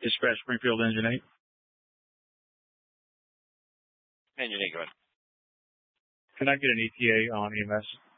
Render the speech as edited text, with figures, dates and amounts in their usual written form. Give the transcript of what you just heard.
Dispatch Springfield Engine 8. Engine 8, go ahead. Can I get an ETA on EMS?